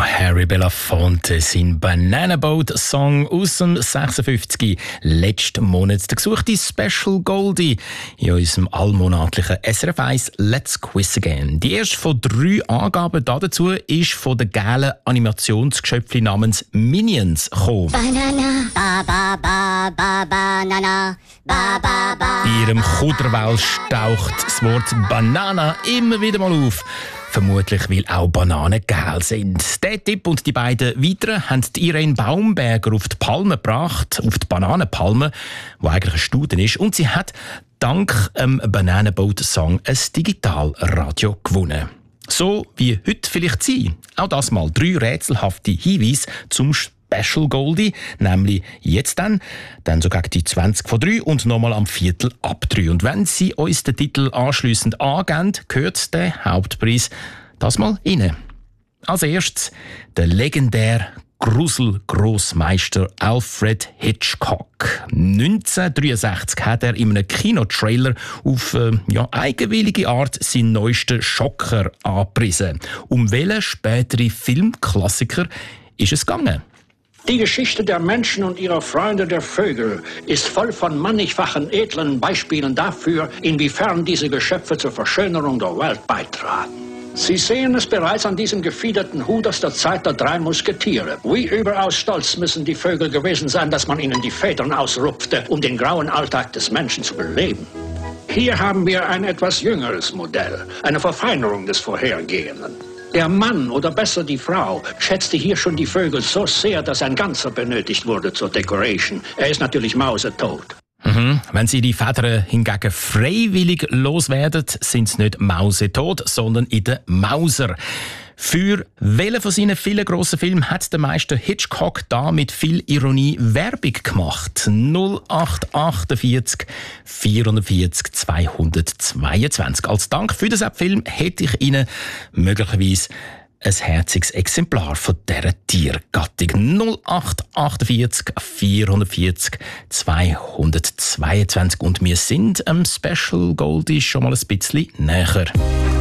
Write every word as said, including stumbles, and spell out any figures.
Harry Belafonte, sein Banana Boat Song aus dem sechsundfünfzig. Letzten Monat der gesuchte Special Goldie in unserem allmonatlichen S R F eins Let's Quiz Again. Die erste von drei Angaben dazu ist von der geilen Animationsgeschöpfchen namens Minions gekommen. Banana, ba ba ba ba banana, ba ba ba. In ihrem Kuderwelsch taucht das Wort Banana immer wieder mal auf. Vermutlich, weil auch Bananen geil sind. Der Tipp und die beiden weiteren haben Irene Baumberger auf die Palme gebracht, auf die Bananenpalme, die eigentlich ein Studen ist. Und sie hat dank dem Banana Boat Song ein Digitalradio gewonnen. So wie heute vielleicht sie. Auch das mal drei rätselhafte Hinweise zum Special Goldie, nämlich jetzt dann, dann so gegen die zwanzig vor drei und nochmal am Viertel ab drei. Und wenn Sie uns den Titel anschliessend angeben, gehört der Hauptpreis das mal rein. Als erstes der legendäre Grusel-Grossmeister Alfred Hitchcock. neunzehnhundertdreiundsechzig hat er in einem Kinotrailer auf äh, ja, eigenwillige Art seinen neuesten Schocker angepriesen. Um welchen späteren Filmklassiker ist es gegangen? Die Geschichte der Menschen und ihrer Freunde der Vögel ist voll von mannigfachen edlen Beispielen dafür, inwiefern diese Geschöpfe zur Verschönerung der Welt beitragen. Sie sehen es bereits an diesem gefiederten Hut aus der Zeit der drei Musketiere. Wie überaus stolz müssen die Vögel gewesen sein, dass man ihnen die Federn ausrupfte, um den grauen Alltag des Menschen zu beleben. Hier haben wir ein etwas jüngeres Modell, eine Verfeinerung des vorhergehenden. Der Mann, oder besser die Frau, schätzte hier schon die Vögel so sehr, dass ein Ganzer benötigt wurde zur Decoration. Er ist natürlich mausetot. Mhm. Wenn Sie die Federn hingegen freiwillig loswerden, sind sie nicht mausetot, sondern in den Mauser. Für welchen von seinen vielen grossen Filmen hat der Meister Hitchcock da mit viel Ironie Werbung gemacht? null acht achtundvierzig vierundvierzig zweihundertzweiundzwanzig. Als Dank für den Film hätte ich Ihnen möglicherweise ein herziges Exemplar von dieser Tiergattung. null acht achtundvierzig vierundvierzig zweihundertzweiundzwanzig. Und wir sind am Special Goldie schon mal ein bisschen näher.